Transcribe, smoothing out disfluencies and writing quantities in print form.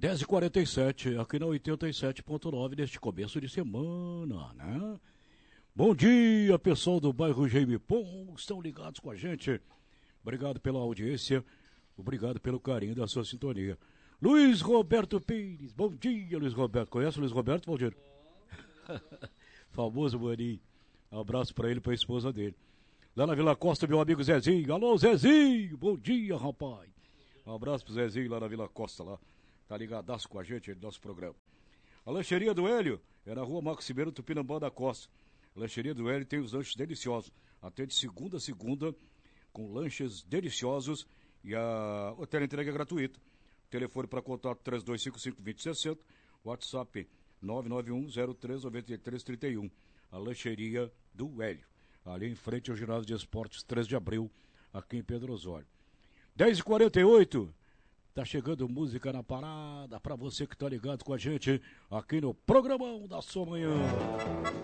10h47, aqui na 87.9, neste começo de semana, né? Bom dia, pessoal do bairro Jaime Pom, estão ligados com a gente. Obrigado pela audiência, obrigado pelo carinho da sua sintonia. Luiz Roberto Pires, bom dia, Luiz Roberto. Conhece o Luiz Roberto, Valdir? Famoso Maninho. Abraço pra ele e pra esposa dele. Lá na Vila Costa, meu amigo Zezinho. Alô, Zezinho, bom dia, rapaz. Um abraço pro Zezinho lá na Vila Costa, lá. Tá ligadaço com a gente no nosso programa. A lancheria do Hélio é na rua Marcos Ribeiro, Tupinambá da Costa. A lancheria do Hélio tem os lanches deliciosos. Atende segunda a segunda, com lanches deliciosos e a entrega é gratuita. Telefone para contato 3255-2060, WhatsApp 991-039331. A lancheria do Hélio, ali em frente ao ginásio de esportes 3 de abril, aqui em Pedro Osório. 10h48. Tá chegando música na parada pra você que tá ligado com a gente aqui no Programão da Sua Manhã.